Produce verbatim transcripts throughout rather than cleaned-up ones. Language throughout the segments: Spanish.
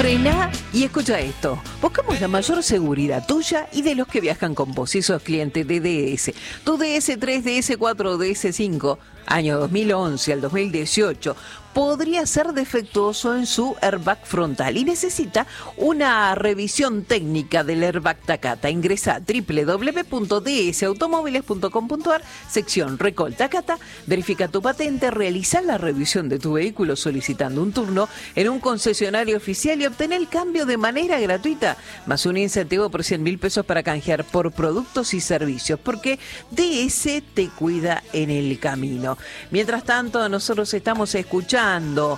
Frená y escucha esto. Buscamos la mayor seguridad tuya y de los que viajan con vos. Si sos cliente de D S, tu D S tres, D S cuatro, D S cinco, año dos mil once al dos mil dieciocho, podría ser defectuoso en su airbag frontal y necesita una revisión técnica del airbag Takata. Ingresa a doble u doble u doble u punto d s automóviles punto com punto a r, sección Recall Takata, verifica tu patente, realiza la revisión de tu vehículo solicitando un turno en un concesionario oficial y obtener el cambio de manera gratuita, más un incentivo por cien mil pesos para canjear por productos y servicios, porque D S te cuida en el camino. Mientras tanto, nosotros estamos escuchando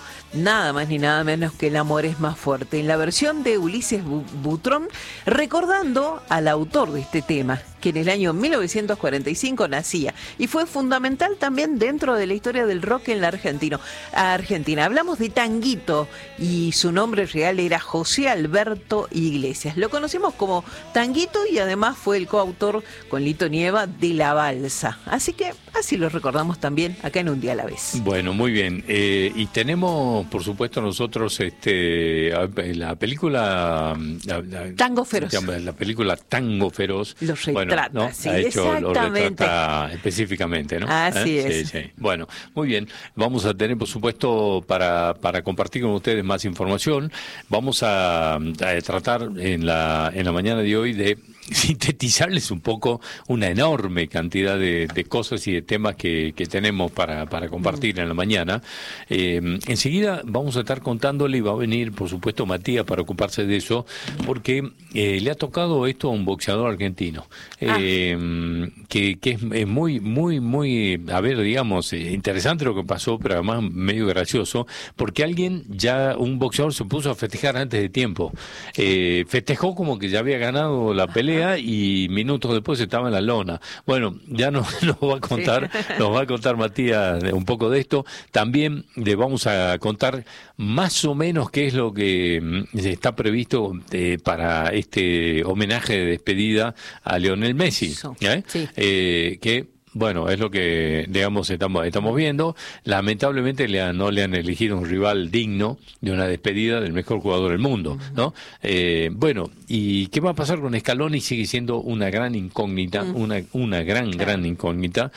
nada más ni nada menos que El amor es más fuerte, en la versión de Ulises Butrón, recordando al autor de este tema, que en el año mil novecientos cuarenta y cinco nacía y fue fundamental también dentro de la historia del rock en la Argentina. Argentina. Hablamos de Tanguito y su nombre real era José Alberto Iglesias. Lo conocimos como Tanguito y además fue el coautor con Lito Nieva de La Balsa. Así que así lo recordamos también acá en Un Día a la Vez. Bueno, muy bien. Eh, y tenemos, por supuesto, nosotros este la película la, la, Tango Feroz. La película Tango Feroz. Los retrata, bueno, ¿no? Sí, ha hecho, lo retrata específicamente, ¿no? Así ¿Eh? es. Sí, sí. Bueno, muy bien. Vamos a tener, por supuesto, para, para compartir con ustedes más información. Vamos a, a tratar en la, en la mañana de hoy de sintetizarles un poco una enorme cantidad de, de cosas y de temas que, que tenemos para, para compartir mm. en la mañana. Eh, enseguida vamos a estar contándole y va a venir, por supuesto, Matías para ocuparse de eso, porque eh, le ha tocado esto a un boxeador argentino, eh, ah. que, que es, es muy, muy, muy, a ver, digamos, eh, interesante lo que pasó, pero además medio gracioso, porque alguien ya, un boxeador se puso a festejar antes de tiempo. Eh, festejó como que ya había ganado la pelea y minutos después estaba en la lona. Bueno, ya nos, nos va a contar, sí. nos va a contar Matías un poco de esto. También le vamos a contar más o menos qué es lo que está previsto eh, para este homenaje de despedida a Lionel Messi, ¿eh? Sí. Eh, que bueno, es lo que, digamos, estamos estamos viendo. Lamentablemente le han, no le han elegido un rival digno de una despedida del mejor jugador del mundo, ¿no? Eh, bueno, ¿y qué va a pasar con Scaloni? Sigue siendo una gran incógnita, uh-huh. una una gran, gran incógnita.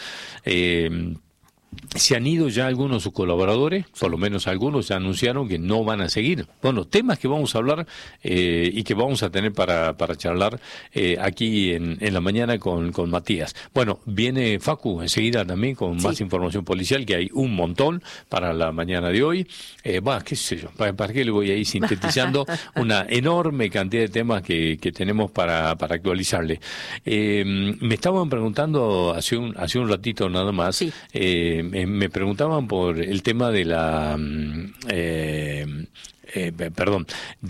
Eh, Se han ido ya algunos de sus colaboradores, por lo menos algunos ya anunciaron que no van a seguir. Bueno, temas que vamos a hablar eh, y que vamos a tener para, para charlar eh, aquí en, en la mañana con, con Matías. Bueno, viene Facu enseguida también con sí. más información policial, que hay un montón para la mañana de hoy. Eh, bah, qué sé yo, ¿para, para qué le voy a ir sintetizando una enorme cantidad de temas que, que tenemos para, para actualizarle? Eh, me estaban preguntando hace un, hace un ratito nada más, sí. eh, Me, me preguntaban por el tema de la eh, eh, perdón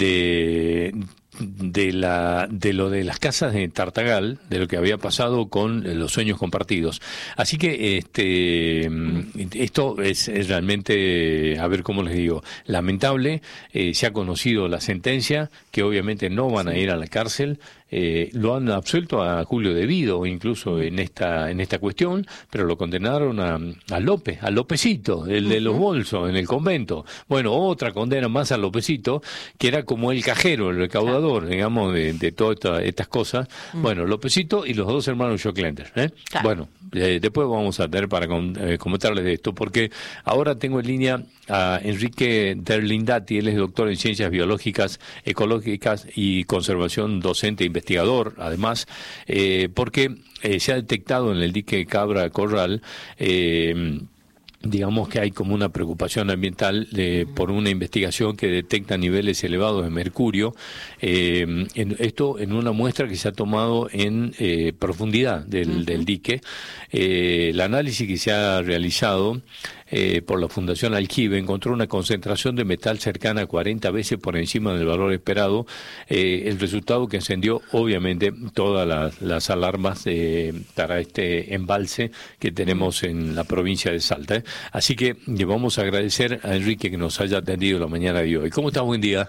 de de la de lo de las casas de Tartagal, de lo que había pasado con los sueños compartidos. Así que este esto es, es realmente, a ver cómo les digo, lamentable. Eh, se ha conocido la sentencia, que obviamente no van a ir a la cárcel. Eh, lo han absuelto a Julio Devido incluso en esta en esta cuestión, pero lo condenaron a, a López, a Lópezito, el de los bolsos en el convento. Bueno, otra condena más a Lópezito, que era como el cajero, el recaudador, digamos, de, de todas esta, estas cosas. Mm. Bueno, Lópezito y los dos hermanos Joclender, ¿eh? Claro. Bueno, eh, después vamos a tener para con, eh, comentarles de esto, porque ahora tengo en línea a Enrique Derlindati. Él es doctor en Ciencias Biológicas, Ecológicas y Conservación, docente e investigador, además, eh, porque eh, se ha detectado en el dique Cabra Corral, eh, digamos que hay como una preocupación ambiental de, por una investigación que detecta niveles elevados de mercurio, eh, en, esto en una muestra que se ha tomado en eh, profundidad del, uh-huh. del dique. Eh, el análisis que se ha realizado Eh, por la Fundación Aljibe encontró una concentración de metal cercana a cuarenta veces por encima del valor esperado, eh, el resultado que encendió obviamente todas las, las alarmas eh, para este embalse que tenemos en la provincia de Salta. ¿eh? Así que le vamos a agradecer a Enrique que nos haya atendido la mañana de hoy. ¿Cómo estás? Buen día.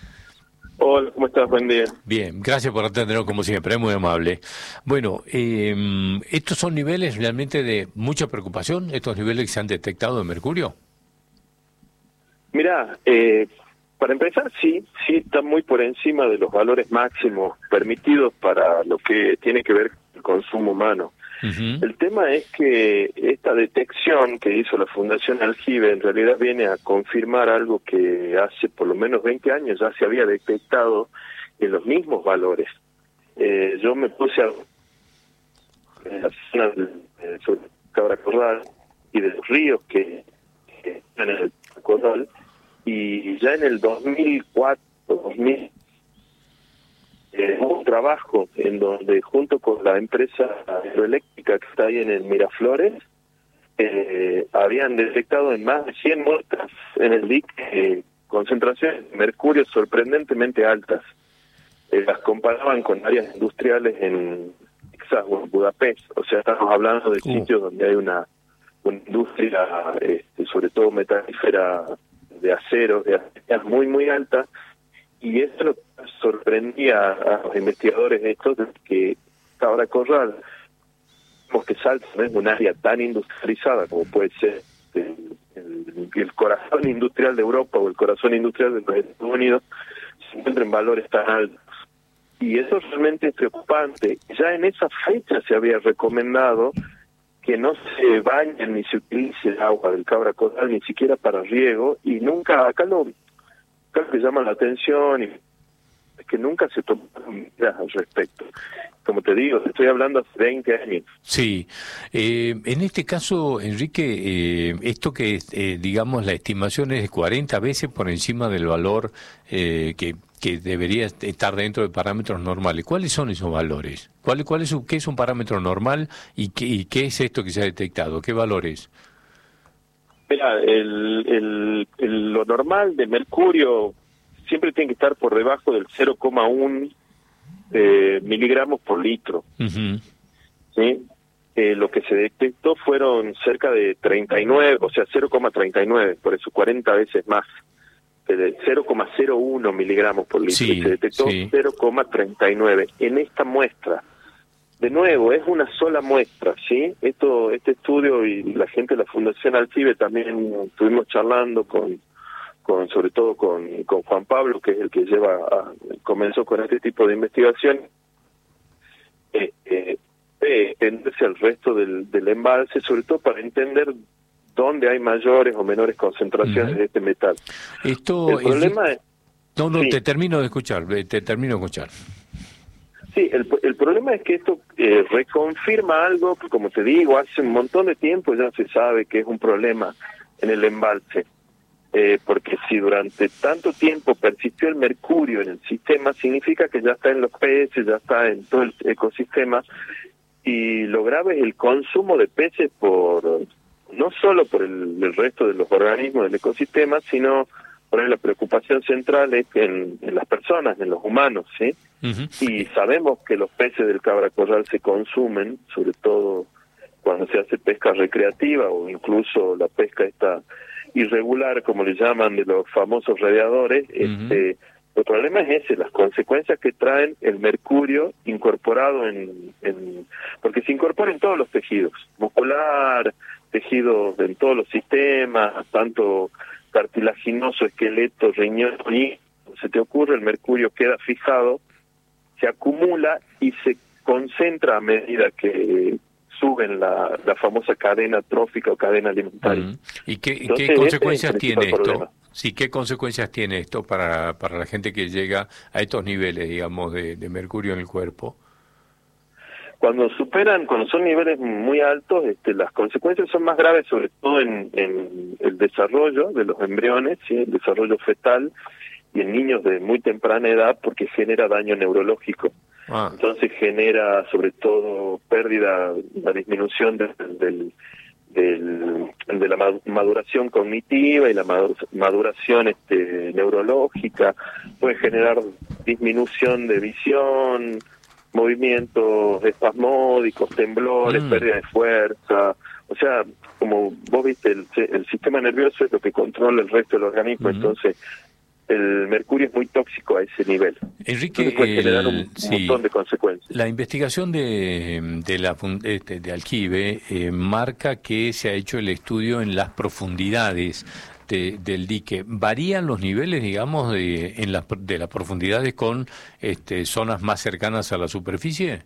Hola, ¿cómo estás? Buen día. Bien, gracias por atendernos como siempre, es muy amable. Bueno, eh, ¿estos son niveles realmente de mucha preocupación, estos niveles que se han detectado de mercurio? Mirá, eh, Para empezar, sí, sí está muy por encima de los valores máximos permitidos para lo que tiene que ver con el consumo humano. Uh-huh. El tema es que esta detección que hizo la Fundación Aljibe en realidad viene a confirmar algo que hace por lo menos veinte años ya se había detectado en los mismos valores. Eh, yo me puse a en la zona del eh, sobre Cabra Corral y de los ríos que, que están en el Corral, y ya en el dos mil cuatro, dos mil, eh, hubo un trabajo en donde junto con la empresa hidroeléctrica que está ahí en el Miraflores, eh, habían detectado en más de cien muestras en el dique eh, concentraciones de mercurio sorprendentemente altas. Eh, las comparaban con áreas industriales en Texas o en Budapest, o sea, estamos hablando de sitios uh. donde hay una, una industria, este, sobre todo metalífera, de acero, de acero muy, muy alta, y eso lo sorprendía a los investigadores estos, de que Cabra Corral, como que Salta no es un área tan industrializada como puede ser el, el, el corazón industrial de Europa o el corazón industrial de los Estados Unidos, se encuentra en valores tan altos. Y eso realmente es preocupante. Ya en esa fecha se había recomendado que no se bañen ni se utilice el agua del Cabra Corral ni siquiera para riego, y nunca, acá lo, acá lo que llama la atención y es que nunca se tomaron medidas al respecto. Como te digo, te estoy hablando hace veinte años. Sí, eh, en este caso, Enrique, eh, esto que, eh, digamos, la estimación es de cuarenta veces por encima del valor eh, que, que debería estar dentro de parámetros normales. ¿Cuáles son esos valores? ¿Cuál, cuál es, ¿Qué es un parámetro normal y qué, y qué es esto que se ha detectado? ¿Qué valores? Mira, el, el, el, lo normal de mercurio siempre tiene que estar por debajo del cero coma uno eh, miligramos por litro. Uh-huh. ¿Sí? Eh, lo que se detectó fueron cerca de treinta y nueve, o sea, cero coma treinta y nueve, por eso cuarenta veces más. De cero coma cero uno miligramos por litro, sí, y se detectó sí. cero coma treinta y nueve en esta muestra. De nuevo, es una sola muestra, ¿sí? Esto, este estudio y la gente de la Fundación Aljibe también estuvimos charlando con, con sobre todo con, con Juan Pablo, que es el que lleva a, comenzó con este tipo de investigación, eh, eh, eh, extenderse al resto del, del embalse, sobre todo para entender dónde hay mayores o menores concentraciones uh-huh. de este metal. Esto el problema es... No, no, sí. te termino de escuchar, te termino de escuchar. Sí, el, el problema es que esto eh, reconfirma algo que, como te digo, hace un montón de tiempo ya se sabe que es un problema en el embalse. Eh, porque si durante tanto tiempo persistió el mercurio en el sistema, significa que ya está en los peces, ya está en todo el ecosistema, y lo grave es el consumo de peces por... no solo por el, el resto de los organismos del ecosistema, sino por ahí la preocupación central es en, en las personas, en los humanos, ¿sí? Uh-huh. Y sabemos que los peces del Cabra Corral se consumen, sobre todo cuando se hace pesca recreativa o incluso la pesca esta irregular, como le llaman, de los famosos radiadores. Uh-huh. Este, el problema es ese, las consecuencias que traen el mercurio incorporado en, en... porque se incorpora en todos los tejidos, muscular, tejidos en todos los sistemas, tanto cartilaginoso, esqueleto, riñón, y se te ocurre, el mercurio queda fijado, se acumula y se concentra a medida que suben la, la famosa cadena trófica o cadena alimentaria. Uh-huh. ¿Y qué, Entonces, qué consecuencias este tiene esto? Problema. Sí, ¿qué consecuencias tiene esto para, para la gente que llega a estos niveles, digamos, de, de mercurio en el cuerpo? Cuando superan, cuando son niveles muy altos, este, las consecuencias son más graves, sobre todo en, en el desarrollo de los embriones, ¿sí? El desarrollo fetal, y en niños de muy temprana edad, porque genera daño neurológico. Ah. Entonces genera sobre todo pérdida, la disminución de, del, del, de la maduración cognitiva y la maduración este, neurológica, puede generar disminución de visión, movimientos espasmódicos, temblores, mm. pérdida de fuerza. O sea, como vos viste, el, el sistema nervioso es lo que controla el resto del organismo, mm. entonces el mercurio es muy tóxico a ese nivel. Enrique, puede generar el, un sí, montón de consecuencias. La investigación de, de, la, de, de Aljibe eh, marca que se ha hecho el estudio en las profundidades este, del dique, ¿varían los niveles, digamos, de, en la, de las profundidades con este, zonas más cercanas a la superficie?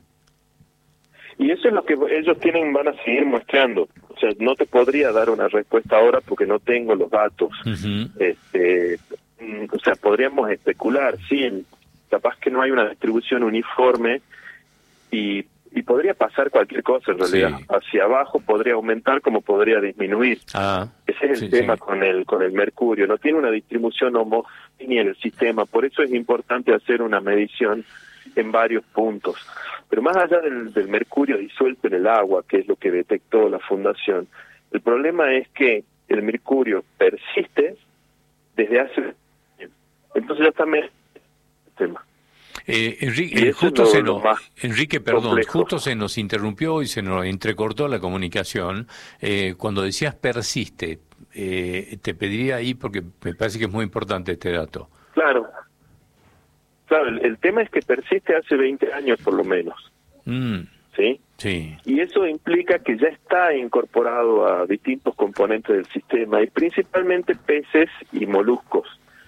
Y eso es lo que ellos tienen, van a seguir muestreando. O sea, no te podría dar una respuesta ahora porque no tengo los datos. Uh-huh. Este, o sea, podríamos especular, sí, capaz que no hay una distribución uniforme y, y podría pasar cualquier cosa en realidad. Sí. Hacia abajo podría aumentar como podría disminuir. Ah, Ese es el sí, tema sí. con el con el mercurio. No tiene una distribución homogénea en el sistema, por eso es importante hacer una medición en varios puntos. Pero más allá del, del mercurio disuelto en el agua, que es lo que detectó la Fundación, el problema es que el mercurio persiste desde hace... Entonces ya está el tema. Eh, Enrique, eh, justo se nos, Enrique, perdón, complejo. justo se nos interrumpió y se nos entrecortó la comunicación. Eh, cuando decías persiste, eh, te pediría ahí, porque me parece que es muy importante este dato. Claro. Claro, el, el tema es que persiste hace veinte años por lo menos. Mm. ¿Sí? Sí. Y eso implica que ya está incorporado a distintos componentes del sistema, y principalmente peces y moluscos.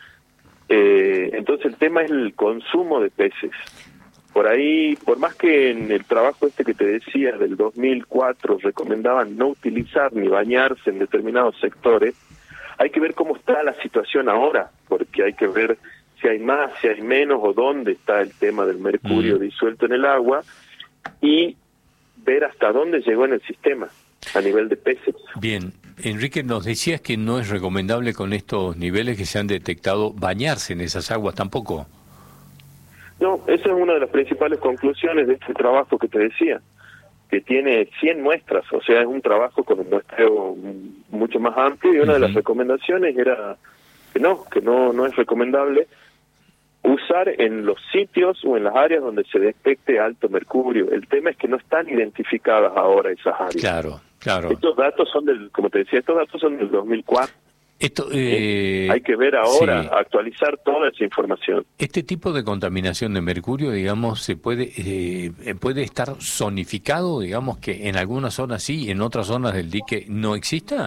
Eh, entonces el tema es el consumo de peces. Por ahí, por más que en el trabajo este que te decía del dos mil cuatro recomendaban no utilizar ni bañarse en determinados sectores, hay que ver cómo está la situación ahora, porque hay que ver si hay más, si hay menos, o dónde está el tema del mercurio mm. disuelto en el agua, y ver hasta dónde llegó en el sistema a nivel de peces. Bien, Enrique, nos decías que no es recomendable con estos niveles que se han detectado bañarse en esas aguas tampoco. No, esa es una de las principales conclusiones de este trabajo que te decía, que tiene cien muestras, o sea, es un trabajo con un muestreo mucho más amplio, y una uh-huh. de las recomendaciones era que no, que no, no es recomendable usar en los sitios o en las áreas donde se detecte alto mercurio. El tema es que no están identificadas ahora esas áreas. Claro, claro. Estos datos son del, como te decía, estos datos son del dos mil cuatro. Esto, eh, Hay que ver ahora, sí. actualizar toda esa información. Este tipo de contaminación de mercurio, digamos, se puede eh, puede estar zonificado, digamos, que en algunas zonas sí, en otras zonas del dique no exista.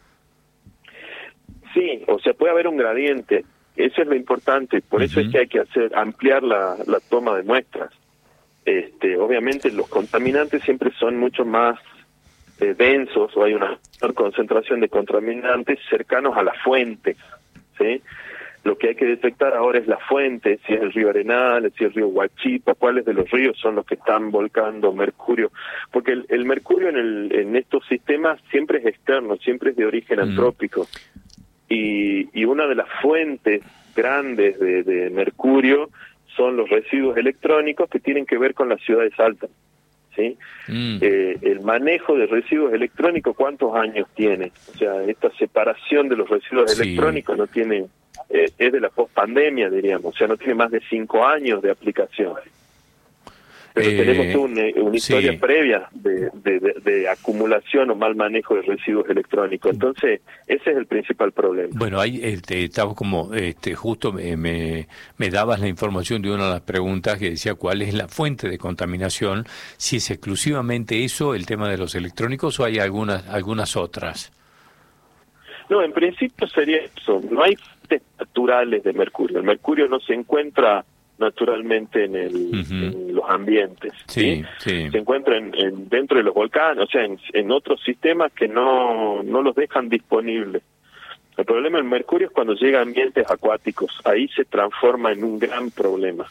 Sí, o sea, puede haber un gradiente. Eso es lo importante, por uh-huh. eso es que hay que hacer ampliar la, la toma de muestras. Este, obviamente los contaminantes siempre son mucho más eh, densos, o hay una mayor concentración de contaminantes cercanos a la fuente, ¿sí? Lo que hay que detectar ahora es la fuente, si es el río Arenal, si es el río Huachipa, cuáles de los ríos son los que están volcando mercurio, porque el, el mercurio en, el, en estos sistemas siempre es externo, siempre es de origen uh-huh. antrópico. Y, y una de las fuentes grandes de, de mercurio son los residuos electrónicos que tienen que ver con las ciudades altas, ¿sí? Mm. Eh, el manejo de residuos electrónicos, ¿cuántos años tiene? O sea, esta separación de los residuos sí. electrónicos no tiene, eh, es de la pospandemia, diríamos, o sea, no tiene más de cinco años de aplicación. Pero eh, tenemos una, una historia sí. previa de, de, de, de acumulación o mal manejo de residuos electrónicos. Entonces, ese es el principal problema. Bueno, ahí este, estaba como, este, justo me, me, me dabas la información de una de las preguntas que decía cuál es la fuente de contaminación, si es exclusivamente eso, el tema de los electrónicos, o hay algunas, algunas otras. No, en principio sería eso. No hay fuentes naturales de mercurio. El mercurio no se encuentra naturalmente en, el, uh-huh. en los ambientes, ¿sí? Sí, sí. Se encuentra en, en, dentro de los volcanes, o sea, en, en otros sistemas que no, no los dejan disponibles. El problema del mercurio es cuando llega a ambientes acuáticos, ahí se transforma en un gran problema.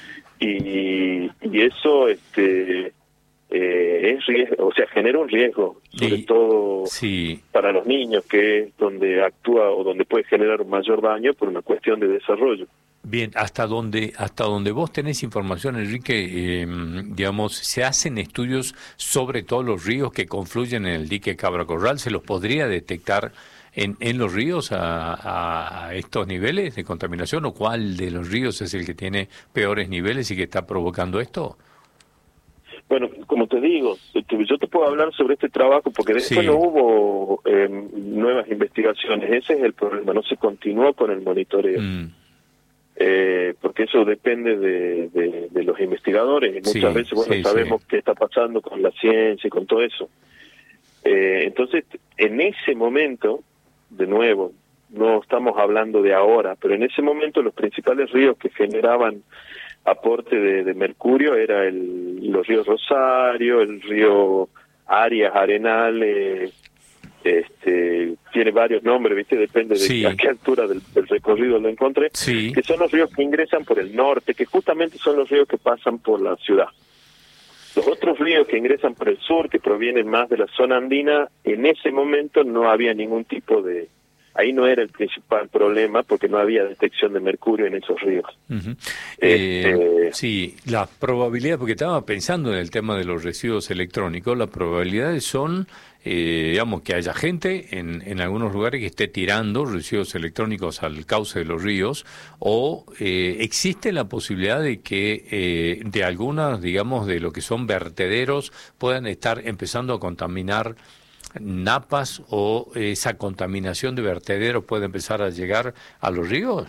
Y, y eso este eh, es riesgo, o sea, genera un riesgo, sobre sí. todo sí. para los niños, que es donde actúa o donde puede generar un mayor daño por una cuestión de desarrollo. Bien, hasta donde hasta donde vos tenés información, Enrique, eh, digamos, se hacen estudios sobre todos los ríos que confluyen en el dique Cabra Corral. ¿Se los podría detectar en, en los ríos a, a estos niveles de contaminación? ¿O cuál de los ríos es el que tiene peores niveles y que está provocando esto? Bueno, como te digo, yo te puedo hablar sobre este trabajo porque después sí. no hubo eh, nuevas investigaciones. Ese es el problema, no se continuó con el monitoreo. Mm. Eh, porque eso depende de, de, de los investigadores y muchas sí, veces bueno sí, sabemos sí. qué está pasando con la ciencia y con todo eso. Eh, entonces, en ese momento, de nuevo, no estamos hablando de ahora, pero en ese momento los principales ríos que generaban aporte de, de mercurio era el, los ríos Rosario, el río Arias, Arenales, este, tiene varios nombres, ¿viste? Depende de sí. a qué altura del, del recorrido lo encontré, sí. que son los ríos que ingresan por el norte, que justamente son los ríos que pasan por la ciudad. Los otros ríos que ingresan por el sur, que provienen más de la zona andina, en ese momento no había ningún tipo de... Ahí no era el principal problema porque no había detección de mercurio en esos ríos. Uh-huh. este... eh, sí, la probabilidad, porque estaba pensando en el tema de los residuos electrónicos, las probabilidades son, eh, digamos, que haya gente en, en algunos lugares que esté tirando residuos electrónicos al cauce de los ríos, o eh, existe la posibilidad de que eh, de algunas, digamos, de lo que son vertederos puedan estar empezando a contaminar napas, o esa contaminación de vertederos puede empezar a llegar a los ríos.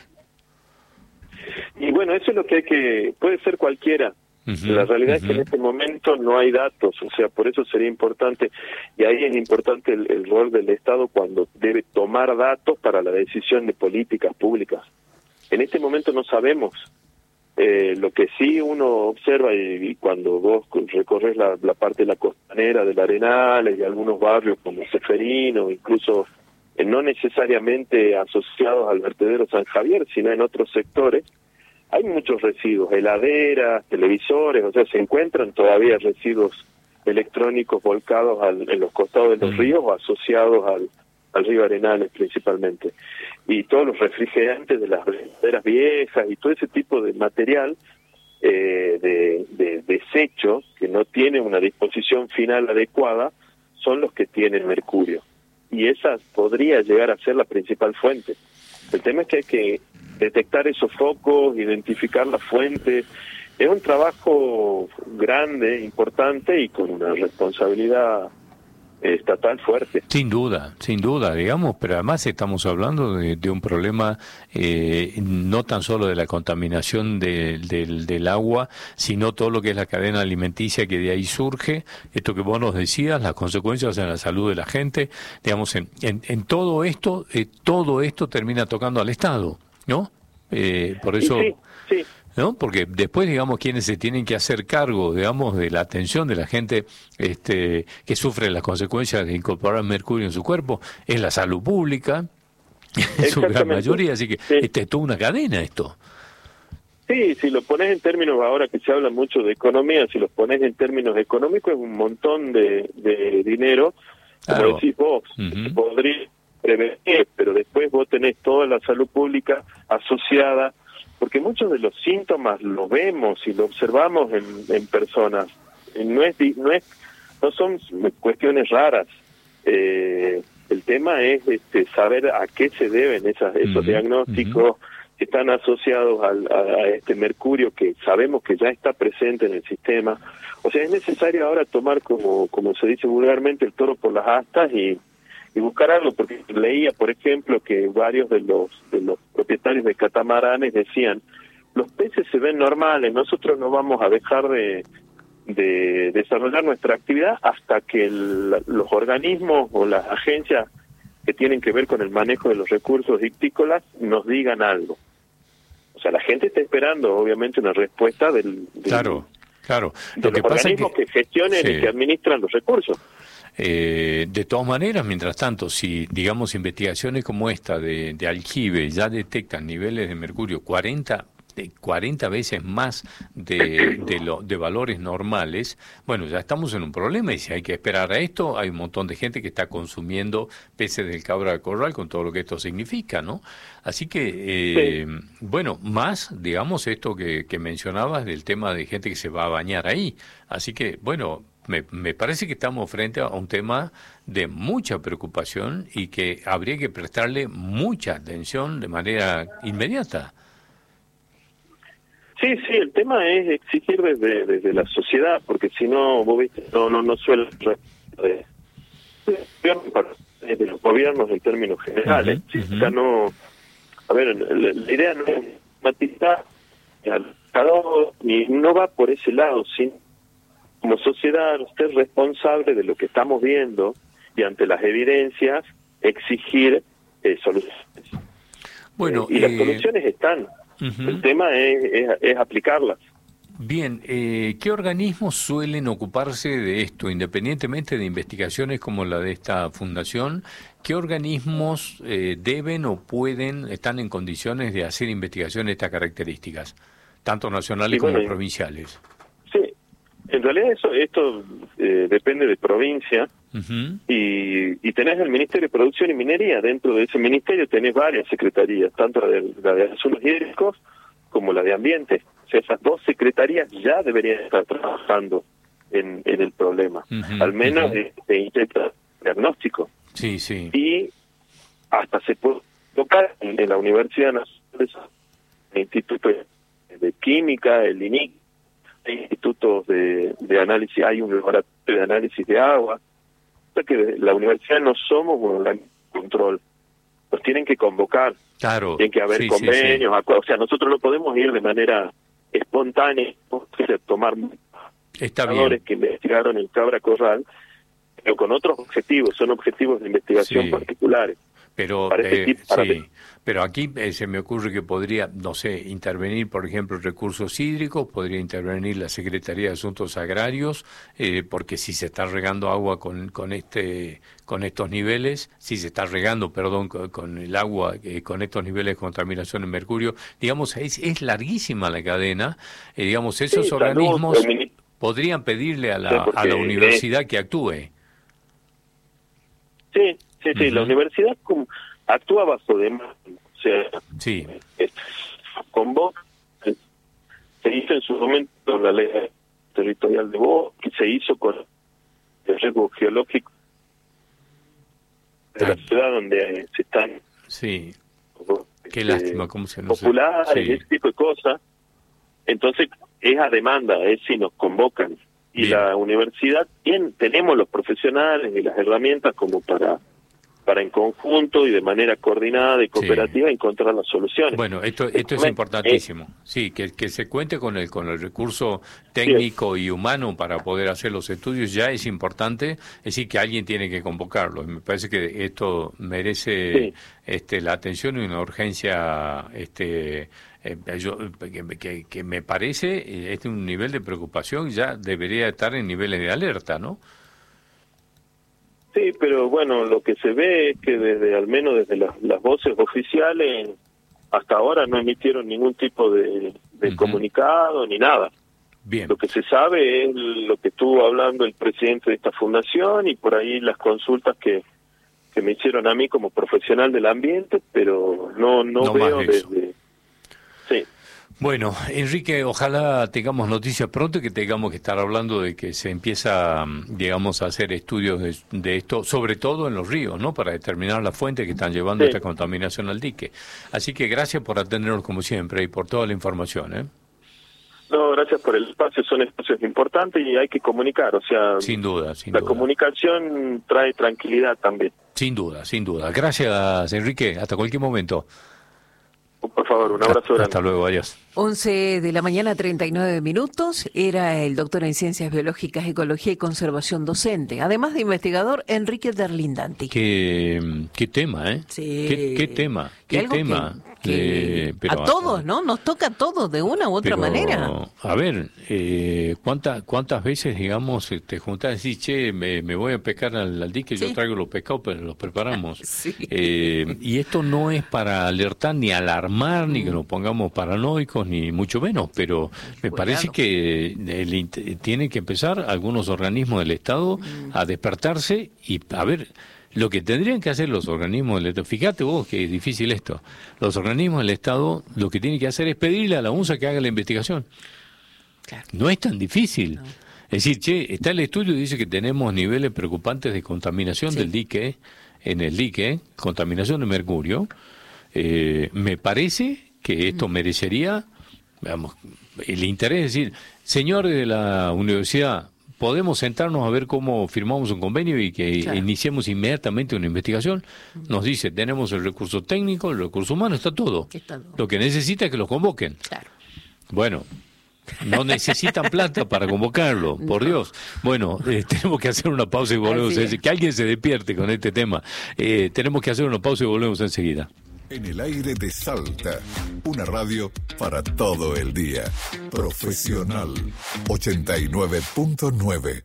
Y bueno, eso es lo que hay que... puede ser cualquiera. Uh-huh, la realidad uh-huh. es que en este momento no hay datos, o sea, por eso sería importante, y ahí es importante el, el rol del Estado cuando debe tomar datos para la decisión de políticas públicas. En este momento no sabemos. Eh, lo que sí uno observa, y, y cuando vos recorres la, la parte de la costanera del Arenales y algunos barrios como Ceferino, incluso eh, no necesariamente asociados al vertedero San Javier, sino en otros sectores, hay muchos residuos, heladeras, televisores, o sea, se encuentran todavía residuos electrónicos volcados al, en los costados de los mm. ríos o asociados al, al río Arenales principalmente. Y todos los refrigerantes de las heladeras viejas y todo ese tipo de material eh, de, de desecho que no tiene una disposición final adecuada son los que tienen mercurio. Y esa podría llegar a ser la principal fuente. El tema es que hay que detectar esos focos, identificar las fuentes. Es un trabajo grande, importante y con una responsabilidad estatal fuerte. Sin duda, sin duda, digamos, pero además estamos hablando de, de un problema eh, no tan solo de la contaminación de, de, del agua, sino todo lo que es la cadena alimenticia que de ahí surge, esto que vos nos decías, las consecuencias en la salud de la gente, digamos, en, en, en todo esto, eh, todo esto termina tocando al Estado, ¿no? Eh, por eso... Sí, sí. ¿No? Porque después, digamos, quienes se tienen que hacer cargo, digamos, de la atención de la gente este, que sufre las consecuencias de incorporar mercurio en su cuerpo, es la salud pública, en su gran mayoría, así que sí. este, es toda una cadena esto. Sí, si lo pones en términos, ahora que se habla mucho de economía, si lo pones en términos económicos, es un montón de, de dinero, como claro. decís vos, uh-huh. podría prevenir, pero después vos tenés toda la salud pública asociada, porque muchos de los síntomas lo vemos y lo observamos en, en personas. No es, no es, no son cuestiones raras. Eh, el tema es este, saber a qué se deben esas, esos uh-huh, diagnósticos uh-huh. que están asociados al, a, a este mercurio que sabemos que ya está presente en el sistema. O sea, es necesario ahora tomar, como, como se dice vulgarmente, el toro por las astas y y buscar algo, porque leía, por ejemplo, que varios de los de los propietarios de catamaranes decían, los peces se ven normales, nosotros no vamos a dejar de, de desarrollar nuestra actividad hasta que el, los organismos o las agencias que tienen que ver con el manejo de los recursos hípticos nos digan algo. O sea, la gente está esperando, obviamente, una respuesta del, del claro, claro. de Lo los que organismos pasa es que, que gestionen sí. y que administran los recursos. Eh, de todas maneras, mientras tanto, si, digamos, investigaciones como esta de, de Aljibe ya detectan niveles de mercurio cuarenta, de cuarenta veces más de, de, lo, de valores normales, bueno, ya estamos en un problema y si hay que esperar a esto, hay un montón de gente que está consumiendo peces del cabra de corral con todo lo que esto significa, ¿no? Así que, eh, sí. bueno, más, digamos, esto que, que mencionabas del tema de gente que se va a bañar ahí. Así que, bueno... Me, me parece que estamos frente a un tema de mucha preocupación y que habría que prestarle mucha atención de manera inmediata. Sí, sí, el tema es exigir desde desde la sociedad, porque si no, vos viste, no no, no suele de, de los gobiernos en términos generales. Uh-huh, uh-huh. O sea, no, a ver, la, la idea no es matizar al Estado, ni no va por ese lado, sino como sociedad, usted es responsable de lo que estamos viendo y ante las evidencias exigir eh, soluciones. Bueno, eh, y las eh, soluciones están. Uh-huh. El tema es, es, es aplicarlas. Bien, eh, ¿qué organismos suelen ocuparse de esto, independientemente de investigaciones como la de esta fundación? ¿Qué organismos eh, deben o pueden, están en condiciones de hacer investigaciones de estas características, tanto nacionales sí, como bueno, provinciales? Sí, en realidad eso esto eh, depende de provincia. Uh-huh. y, y tenés el Ministerio de Producción y Minería. Dentro de ese ministerio tenés varias secretarías, tanto la de, la de Asuntos Hídricos como la de Ambiente. O sea, esas dos secretarías ya deberían estar trabajando en, en el problema, uh-huh, al menos uh-huh. de, de intenta diagnóstico. Sí, sí. Y hasta se puede tocar en, en la Universidad Nacional, el Instituto de Química, el I N I C, hay institutos de, de análisis, hay un laboratorio de análisis de agua. O sea que la universidad no somos un organismo de control. Nos tienen que convocar. Claro. Tienen que haber sí, convenios. Sí, sí. O sea, nosotros no podemos ir de manera espontánea, tomar investigadores que investigaron el Cabra Corral, pero con otros objetivos, son objetivos de investigación sí. particulares. Pero, para este eh, tipo, para sí, de... pero aquí eh, se me ocurre que podría, no sé, intervenir, por ejemplo, recursos hídricos, podría intervenir la Secretaría de Asuntos Agrarios, eh, porque si se está regando agua con, con este con estos niveles, si se está regando, perdón, con, con el agua, eh, con estos niveles de contaminación en mercurio, digamos, es, es larguísima la cadena, eh, digamos, esos sí, organismos salud, el... podrían pedirle a la, a la universidad es... que actúe. Sí, sí, sí, uh-huh. La universidad como, actúa bajo demanda, o sea, sí. eh, convoca, se hizo en su momento la ley territorial de bosque, se hizo con el riesgo geológico de ah. la ciudad donde se están sí. Qué eh, lástima, cómo se nos populares, sí. ese tipo de cosas. Entonces, es a demanda, es si nos convocan. Y bien. La universidad, bien, tenemos los profesionales y las herramientas como para para en conjunto y de manera coordinada y cooperativa sí. encontrar las soluciones. Bueno, esto esto es importantísimo. Eh, sí, que, que se cuente con el con el recurso técnico sí. y humano para poder hacer los estudios ya es importante, es decir, que alguien tiene que convocarlo. Me parece que esto merece sí. este la atención y una urgencia este eh, yo, que, que, que me parece este un nivel de preocupación ya debería estar en niveles de alerta, ¿no? Sí, pero bueno, lo que se ve es que desde al menos desde las, las voces oficiales hasta ahora no emitieron ningún tipo de, de uh-huh. comunicado ni nada. Bien. Lo que se sabe es lo que estuvo hablando el presidente de esta fundación y por ahí las consultas que, que me hicieron a mí como profesional del ambiente, pero no no, no veo desde... Sí. Bueno, Enrique, ojalá tengamos noticias pronto y que tengamos que estar hablando de que se empieza, digamos, a hacer estudios de, de esto, sobre todo en los ríos, ¿no? Para determinar las fuentes que están llevando sí. esta contaminación al dique. Así que gracias por atendernos como siempre y por toda la información, ¿eh? No, gracias por el espacio, son espacios importantes y hay que comunicar, o sea... Sin duda, sin la duda. La comunicación trae tranquilidad también. Sin duda, sin duda. Gracias, Enrique. Hasta cualquier momento. Por favor, un abrazo grande. Hasta luego, adiós. once de la mañana, treinta y nueve minutos. Era el doctor en Ciencias Biológicas, Ecología y Conservación docente. Además de investigador, Enrique Derlindanti. Qué, qué tema, ¿eh? Sí. Qué, qué tema, qué tema. Que, que eh, pero, a todos, ¿no? Nos toca a todos de una u otra pero, manera. A ver, eh, ¿cuántas cuántas veces, digamos, te juntás y decís, che, me, me voy a pescar al, al dique, sí. yo traigo los pescados, pero los preparamos. Sí. Eh, y esto no es para alertar ni alarmar, mm. ni que nos pongamos paranoicos, ni mucho menos, pero me bueno. parece que el, tienen que empezar algunos organismos del Estado mm. a despertarse y a ver... Lo que tendrían que hacer los organismos del Estado, fíjate vos que es difícil esto, los organismos del Estado lo que tienen que hacer es pedirle a la UNSA que haga la investigación. Claro. No es tan difícil. No. Es decir, che, está el estudio y dice que tenemos niveles preocupantes de contaminación sí. del dique, en el dique, contaminación de mercurio. Eh, me parece que esto mm. merecería, digamos, el interés, es decir, señores de la universidad, podemos sentarnos a ver cómo firmamos un convenio y que claro. iniciemos inmediatamente una investigación. Nos dice, tenemos el recurso técnico, el recurso humano, está todo. Está todo. Lo que necesita es que los convoquen. Claro. Bueno, No necesitan plata para convocarlo, por Dios. Bueno, eh, tenemos que hacer una pausa y volvemos. A, que alguien se despierte con este tema. Eh, tenemos que hacer una pausa y volvemos enseguida. En el aire de Salta, una radio para todo el día. Profesional ochenta y nueve punto nueve.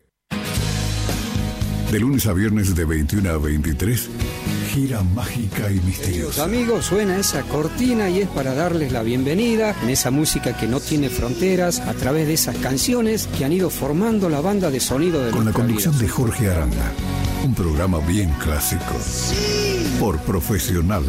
De lunes a viernes de veintiuno a veintitrés, gira mágica y misteriosa. Amigos, suena esa cortina y es para darles la bienvenida en esa música que no tiene fronteras, a través de esas canciones que han ido formando la banda de sonido de con la conducción vida. de Jorge Aranda, un programa bien clásico. Sí. Por Profesional.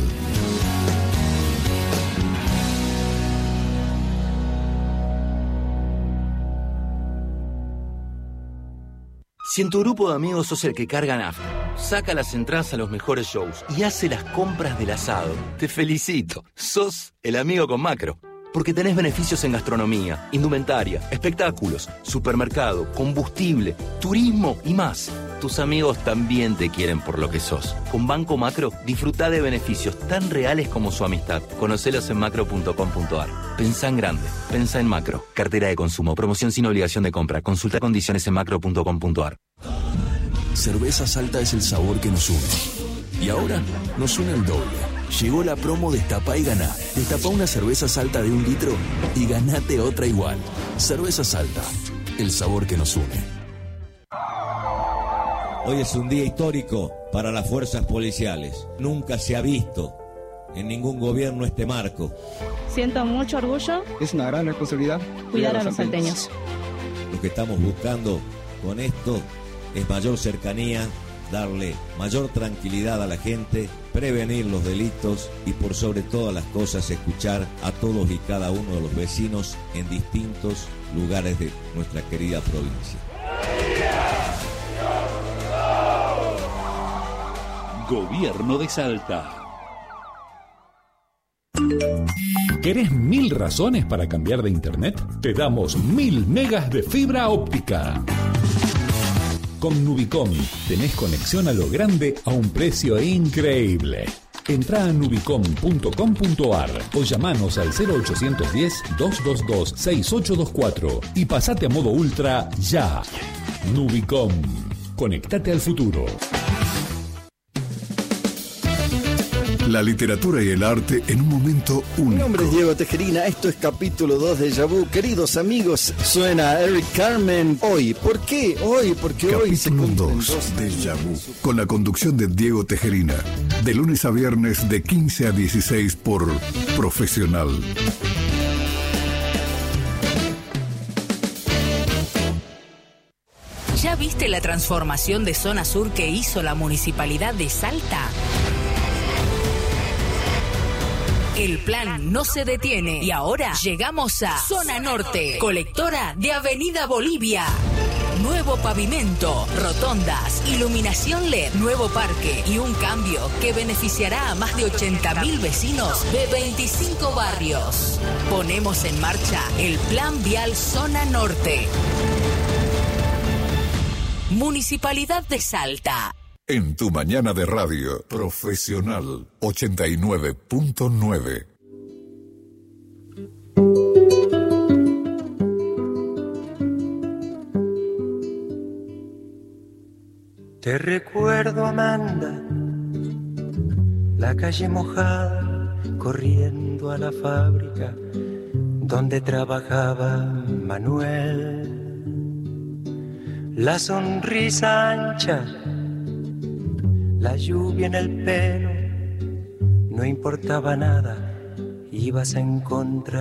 Si en tu grupo de amigos sos el que carga nafta, saca las entradas a los mejores shows y hace las compras del asado, te felicito. Sos el amigo con Macro. Porque tenés beneficios en gastronomía, indumentaria, espectáculos, supermercado, combustible, turismo y más. Tus amigos también te quieren por lo que sos. Con Banco Macro, disfrutá de beneficios tan reales como su amistad. Conocelos en macro punto com punto a r. Pensá en grande. Pensá en Macro. Cartera de consumo. Promoción sin obligación de compra. Consulta condiciones en macro punto com punto a r. Cerveza Salta es el sabor que nos une. Y ahora nos une el doble. Llegó la promo Destapá y Ganá. Destapá una cerveza Salta de un litro y ganate otra igual. Cerveza Salta, el sabor que nos une. Hoy es un día histórico para las fuerzas policiales. Nunca se ha visto en ningún gobierno este marco. Siento mucho orgullo. Es una gran responsabilidad cuidar a los salteños. Lo que estamos buscando con esto es mayor cercanía, darle mayor tranquilidad a la gente, prevenir los delitos y por sobre todas las cosas escuchar a todos y cada uno de los vecinos en distintos lugares de nuestra querida provincia. Gobierno de Salta. ¿Querés mil razones para cambiar de internet? Te damos mil megas de fibra óptica. Con Nubicom tenés conexión a lo grande a un precio increíble. Entrá a nubicom punto com punto a r o llamanos al cero ochocientos diez, doscientos veintidós, sesenta y ocho veinticuatro y pasate a modo ultra ya. Nubicom. Conectate al futuro. La literatura y el arte en un momento único. Mi nombre es Diego Tejerina, esto es capítulo dos de Déjà Vu. Queridos amigos, suena Eric Carmen hoy. ¿Por qué? Hoy, porque capítulo hoy se cumplen dos de Déjà Vu, con la conducción de Diego Tejerina, de lunes a viernes de quince a dieciséis por Profesional. ¿Ya viste la transformación de Zona Sur que hizo la Municipalidad de Salta? El plan no se detiene y ahora llegamos a Zona Norte, colectora de Avenida Bolivia. Nuevo pavimento, rotondas, iluminación L E D, nuevo parque y un cambio que beneficiará a más de ochenta mil vecinos de veinticinco barrios. Ponemos en marcha el Plan Vial Zona Norte. Municipalidad de Salta. En tu mañana de radio, Profesional ochenta y nueve punto nueve. Te recuerdo, Amanda, la calle mojada, corriendo a la fábrica donde trabajaba Manuel. La sonrisa ancha, la lluvia en el pelo, no importaba nada, ibas a encontrar